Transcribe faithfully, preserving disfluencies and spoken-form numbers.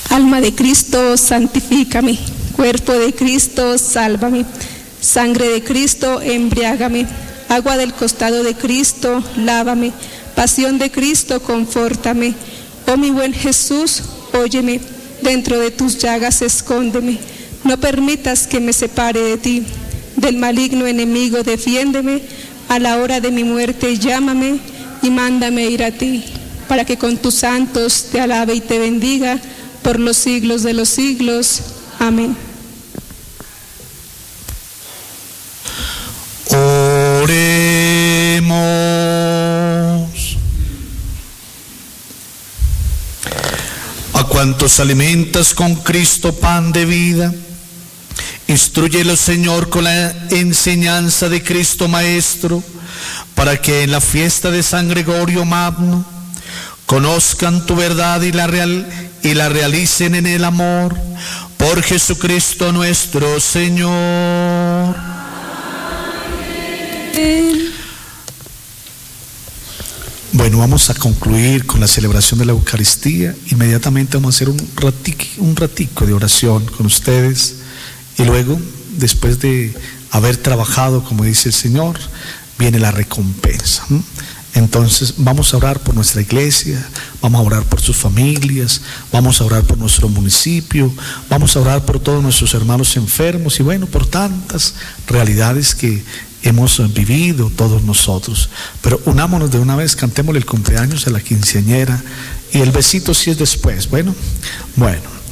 Alma de Cristo, santifícame. Cuerpo de Cristo, sálvame. Sangre de Cristo, embriágame. Agua del costado de Cristo, lávame. Pasión de Cristo, confórtame. Oh mi buen Jesús, óyeme. Dentro de tus llagas escóndeme. No permitas que me separe de ti. Del maligno enemigo defiéndeme. A la hora de mi muerte llámame y mándame ir a ti, para que con tus santos te alabe y te bendiga por los siglos de los siglos. Amén. Oremos. A cuantos alimentas con Cristo pan de vida, instrúyelo, Señor, con la enseñanza de Cristo Maestro, para que en la fiesta de San Gregorio Magno conozcan tu verdad y la, real, y la realicen en el amor. Por Jesucristo nuestro Señor. Amén. Bueno, vamos a concluir con la celebración de la Eucaristía. Inmediatamente vamos a hacer un ratico, un ratico de oración con ustedes. Y luego, después de haber trabajado, como dice el Señor, viene la recompensa. Entonces vamos a orar por nuestra iglesia, vamos a orar por sus familias, vamos a orar por nuestro municipio, vamos a orar por todos nuestros hermanos enfermos y bueno, por tantas realidades que hemos vivido todos nosotros. Pero unámonos de una vez, cantémosle el cumpleaños a la quinceañera y el besito si es después. Bueno, bueno.